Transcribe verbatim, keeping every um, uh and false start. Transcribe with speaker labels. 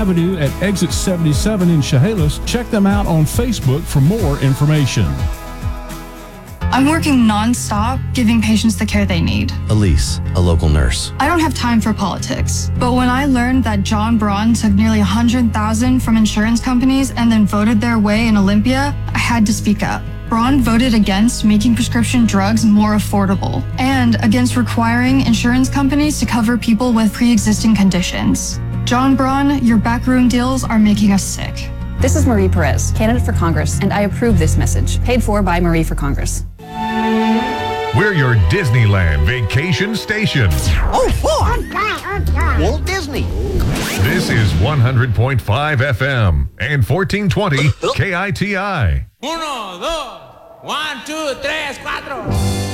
Speaker 1: Avenue at Exit seventy-seven in Chehalis. Check them out on Facebook for more information.
Speaker 2: I'm working nonstop, giving patients the care they need.
Speaker 3: Elise, a local nurse.
Speaker 2: I don't have time for politics, but when I learned that John Braun took nearly one hundred thousand dollars from insurance companies and then voted their way in Olympia, I had to speak up. Braun voted against making prescription drugs more affordable and against requiring insurance companies to cover people with pre-existing conditions. John Braun, your backroom deals are making us sick.
Speaker 4: This is Marie Perez, candidate for Congress, and I approve this message. Paid for by Marie for Congress.
Speaker 5: We're your Disneyland vacation station.
Speaker 6: Oh, boy! Walt Disney.
Speaker 5: This is one hundred point five F M and fourteen twenty K I T I.
Speaker 7: Uno, dos, one, two, tres, cuatro.